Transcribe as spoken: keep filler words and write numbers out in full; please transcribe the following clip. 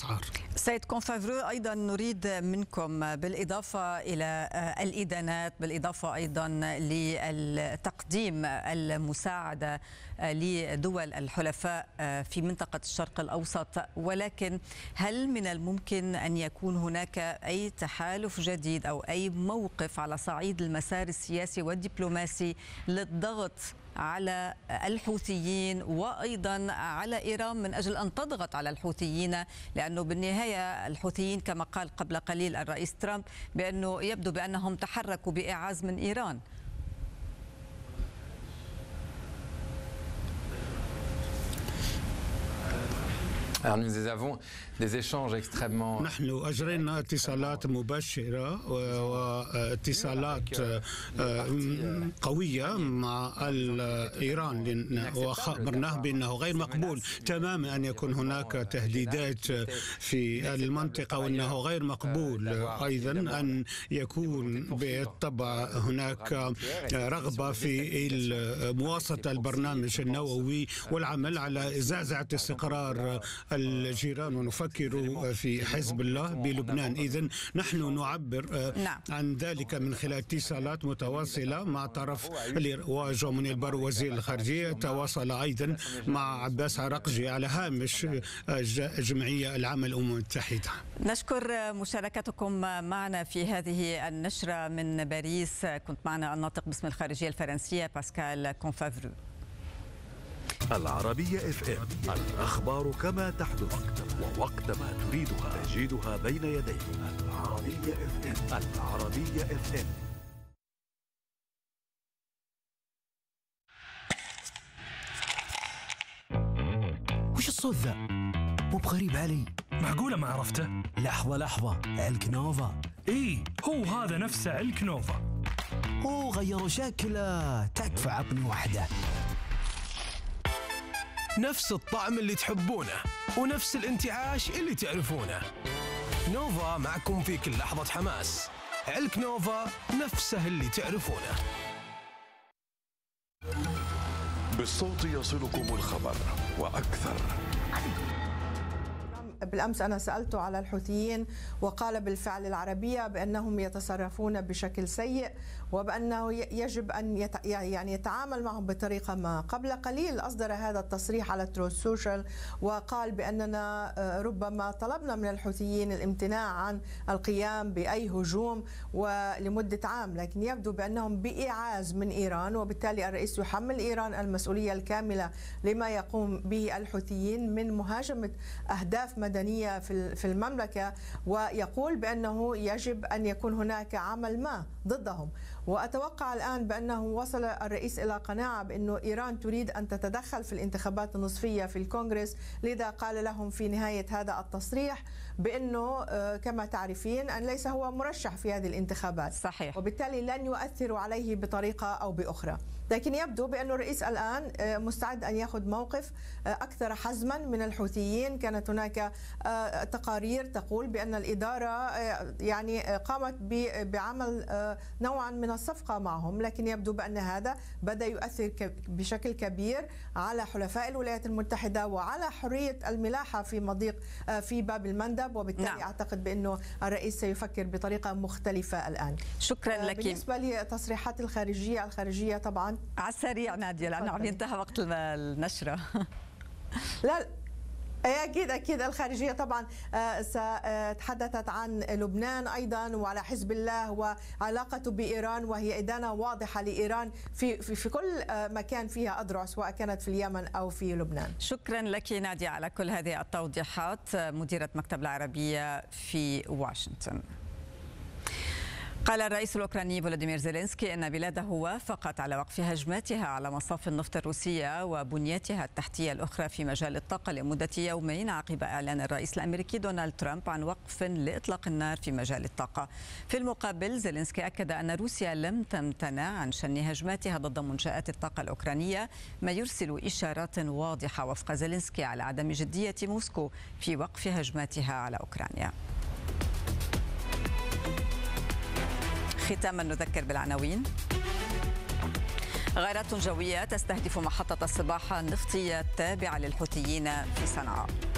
الأسعار. سيد كونفافرو، أيضا نريد منكم بالإضافة إلى الإدانات، بالإضافة أيضا للتقديم المساعدة لدول الحلفاء في منطقة الشرق الأوسط، ولكن هل من الممكن أن يكون هناك أي تحالف جديد أو أي موقف على صعيد المسار السياسي والدبلوماسي للضغط على الحوثيين وأيضا على إيران من أجل أن تضغط على الحوثيين؟ لأنه بالنهاية الحوثيين كما قال قبل قليل الرئيس ترامب بأنه يبدو بأنهم تحركوا بإعاز من إيران. نحن أجرينا اتصالات مباشرة واتصالات قوية مع إيران، وخبرناه بأنه غير مقبول تماما أن يكون هناك تهديدات في المنطقة، وأنه غير مقبول أيضا أن يكون بالطبع هناك رغبة في مواصلة البرنامج النووي والعمل على زعزعة استقرار الجيران، ونفكر في حزب الله بلبنان. إذن نحن نعبر عن ذلك من خلال اتصالات متواصلة مع طرف. وجومني البرو وزير الخارجية تواصل أيضا مع عباس عراقجي على هامش جمعية العمل الأمم المتحدة. نشكر مشاركتكم معنا في هذه النشرة من باريس. كنت معنا الناطق باسم الخارجية الفرنسية باسكال كونفافرو. العربية اف ام، الأخبار كما تحدث ووقت ما تريدها تجدها بين يديك. العربية اف ام. العربية اف ام. وش الصوت ذا؟ مو بغريب علي؟ معقولة ما عرفته؟ لحظة لحظة، علك نوفا. ايه هو هذا نفسه علك نوفا. اوه غيروا شكله، تكفى عطني واحدة. نفس الطعم اللي تحبونه ونفس الانتعاش اللي تعرفونه. نوفا معكم في كل لحظة حماس. علك نوفا نفسه اللي تعرفونه. بالصوت يصلكم الخبر وأكثر. بالأمس أنا سألته على الحوثيين وقال بالفعل العربية بأنهم يتصرفون بشكل سيء وبأنه يجب أن يعني يتعامل معهم بطريقة ما. قبل قليل أصدر هذا التصريح على تروث سوشيال وقال بأننا ربما طلبنا من الحوثيين الامتناع عن القيام بأي هجوم ولمدة عام، لكن يبدو بأنهم بإعاز من إيران، وبالتالي الرئيس يحمل إيران المسؤولية الكاملة لما يقوم به الحوثيين من مهاجمة أهداف مدنية في المملكة، ويقول بأنه يجب أن يكون هناك عمل ما ضدهم. وأتوقع الآن بأنه وصل الرئيس إلى قناعة بأنه إيران تريد أن تتدخل في الانتخابات النصفية في الكونغرس، لذا قال لهم في نهاية هذا التصريح بأنه كما تعرفين أن ليس هو مرشح في هذه الانتخابات. صحيح. وبالتالي لن يؤثروا عليه بطريقة أو بأخرى. لكن يبدو بأن الرئيس الآن مستعد أن يأخذ موقف أكثر حزما من الحوثيين. كانت هناك تقارير تقول بأن الإدارة يعني قامت بعمل نوعا من الصفقة معهم، لكن يبدو بأن هذا بدأ يؤثر بشكل كبير على حلفاء الولايات المتحدة وعلى حرية الملاحة في مضيق في باب المندب، وبالتالي نعم. أعتقد بأنه الرئيس سيفكر بطريقة مختلفة الآن. شكرا لك. بالنسبة لتصريحات الخارجية الخارجية طبعا على السريع نادية لأنه عم ينتهي وقت النشرة. لا أكيد أكيد الخارجية طبعا تحدثت عن لبنان أيضا وعلى حزب الله وعلاقته بإيران، وهي إدانة واضحة لإيران في في, في كل مكان فيها أذرع، سواء كانت في اليمن أو في لبنان. شكرا لك نادية على كل هذه التوضيحات، مديرة مكتب العربية في واشنطن. قال الرئيس الأوكراني فولوديمير زيلينسكي أن بلاده وافقت على وقف هجماتها على مصافي النفط الروسية وبنيتها التحتية الأخرى في مجال الطاقة لمدة يومين عقب إعلان الرئيس الأمريكي دونالد ترامب عن وقف لإطلاق النار في مجال الطاقة. في المقابل زيلينسكي أكد أن روسيا لم تمتنع عن شن هجماتها ضد منشآت الطاقة الأوكرانية، ما يرسل إشارات واضحة وفق زيلينسكي على عدم جدية موسكو في وقف هجماتها على أوكرانيا. ختاما نذكر بالعناوين. غارات جوية تستهدف محطة الصباحة النفطية التابعة للحوثيين في صنعاء.